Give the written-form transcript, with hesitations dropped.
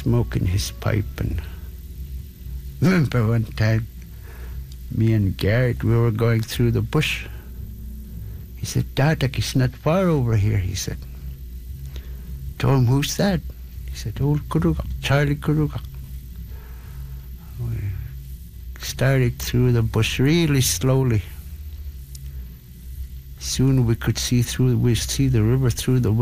smoking his pipe. And remember one time, me and Garrett, we were going through the bush. He said, "Dadak, it's not far over here," he said. Told him, "Who's that?" He said, "Old Kurugak, Charlie Kurugak." We started through the bush really slowly. Soon we see the river through the